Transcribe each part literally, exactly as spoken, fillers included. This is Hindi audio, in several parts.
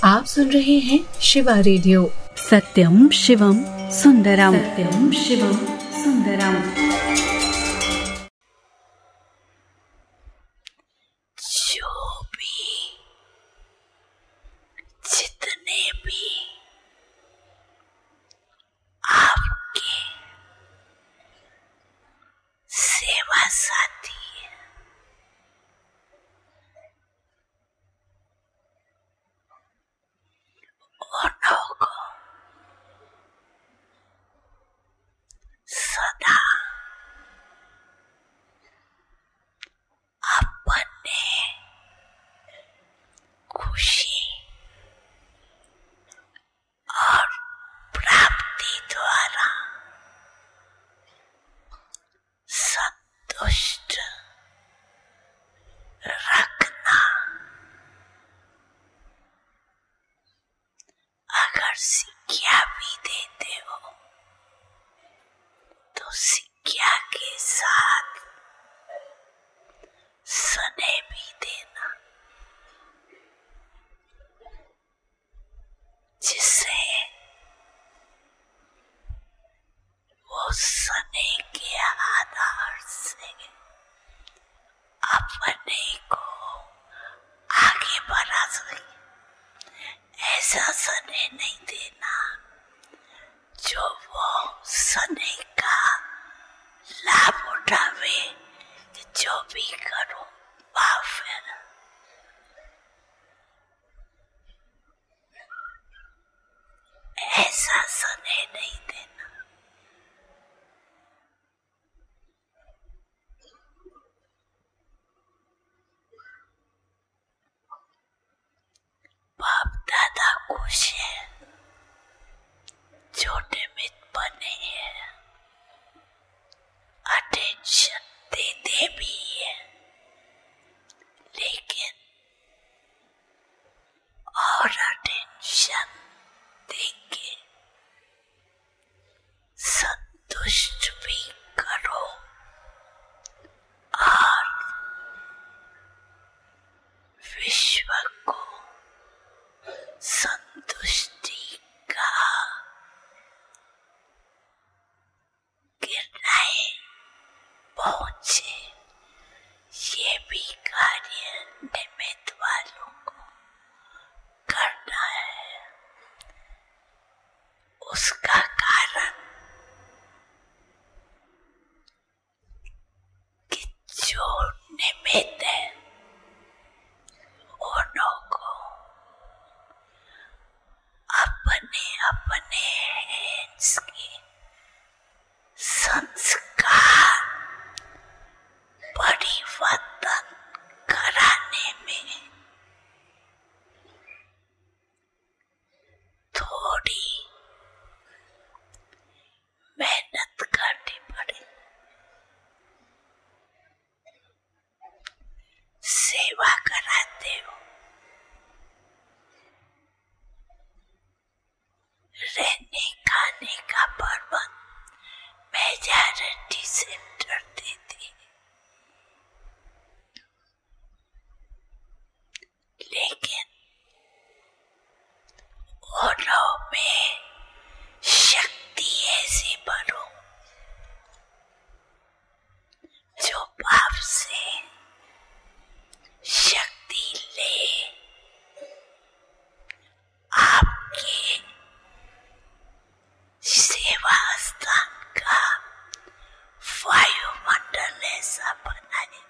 आप सुन रहे हैं शिवा रेडियो। सत्यम शिवम सुंदरम, सत्यम शिवम सुंदरम। जो भी जितने भी आपके सेवा साथी उन्हों को सदा अपने खुशी और प्राप्ति द्वारा संतुष्ट रखना। अगर सिक्का भी देते हो तो सिक्का के साथ सने भी देना, जिससे वो सने के आधार से अपने को आगे बढ़ा सके। ऐसा सने नहीं देना जो वो सने का लाभ उठावे। जो भी करो माफ है। ऐसा सने नहीं देना। बाप दादा खुश है, छोटे मित्र बने हैं, अटेंशन देते भी है, लेकिन और अटेंशन देंगे, संतुष्ट भी करो और विश्व को संतुष्टि का किरणें पहुंचे। ये भी कार्य निमित्त वालों को करना है। उसका कारण कि जो निमित्त है उन्हों को अपने अपने हैंड्स के संस्कार परिवर्तन कराने में थोड़ी मेहनत करनी पड़ी। सेवा कराते हो, रहने खाने का प्रबंध मेजॉरिटी सेंटर देती, लेकिन उन्हों में शक्ति ऐसी भरो जो बाप से शक्ति ले आपके सेवा स्थान का वायुमंडल ऐसा बनाए।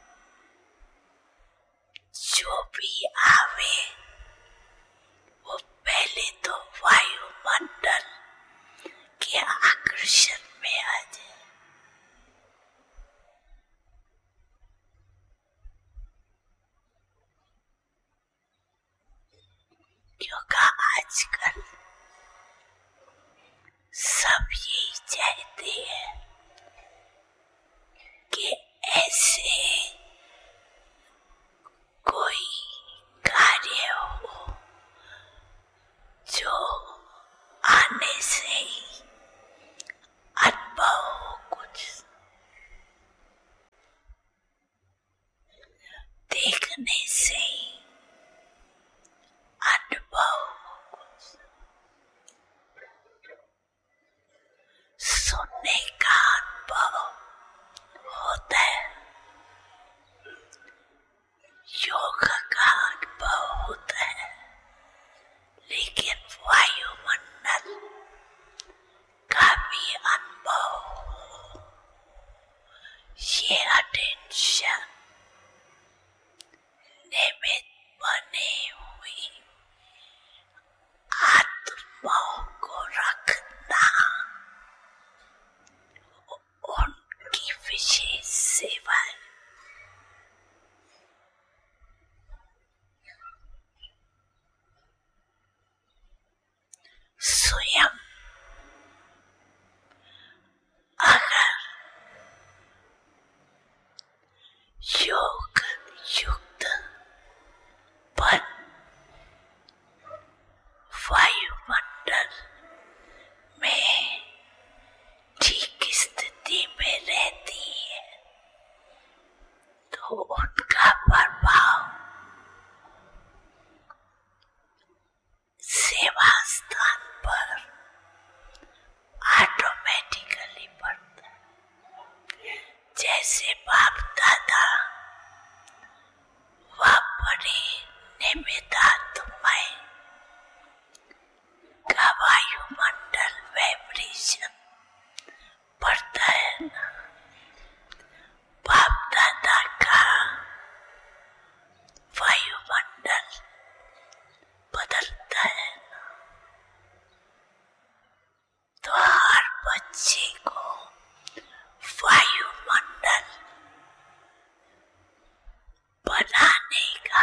जो भी आवे वो पहले तो वायुमंडल के आकर्षण में आ जाए। क्योंकि आजकल सब यही चाहते हैं कि ऐसे कोई कार्य हो जो आने से ही अनुभव हो, कुछ देखने से ही अनुभव होने का अनुभव होता है, योग का अनुभव होता है, लेकिन वायुमंडल का भी अनुभव हो, ये अटेंशन निमित्त बने हुई आत्माओं को रखना उनकी विशेष सेवा है। स्वयं अगर योग युक्त पर वायुमंडल में ठीक स्थिति में रहती है तो उनका प्रभाव सेवा स्थान पर ऑटोमेटिकली पड़ता है। जैसे बाप दादा वह बड़े निमित्त आत्माएं का वायुमंडल वाइब्रेशन बढ़ता है ना, बाप दादा का वायुमंडल बदलता है ना, तो हर बच्चे को वायुमंडल बनाने का,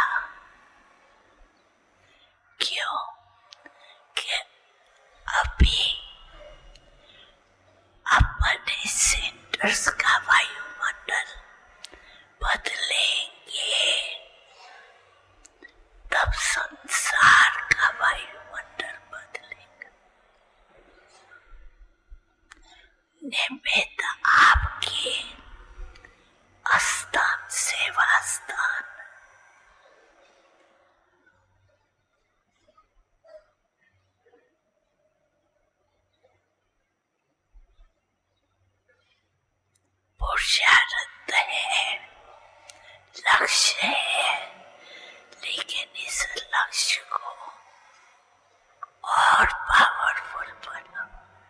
क्यों कि अभी अपने सेंटर्स का वायुमंडल बदलेंगे तब संसार का वायुमंडल बदलेगा। निमित्त आपके स्थान सेवा स्थान पुरुषार्थ है, लक्ष्य है, लेकिन इस लक्ष्य को और पावरफुल बनाओ।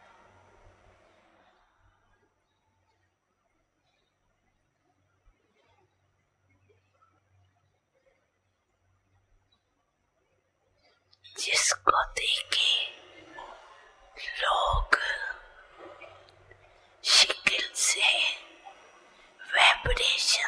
जिसको देखे लोग शिकल से वाइब्रेशन